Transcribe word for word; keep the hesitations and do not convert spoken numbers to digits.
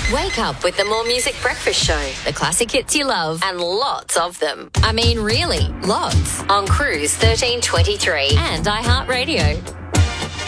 Wake up with the More Music Breakfast Show. The classic hits you love and lots of them. I mean, really, lots. On Cruise thirteen twenty-three and iHeartRadio.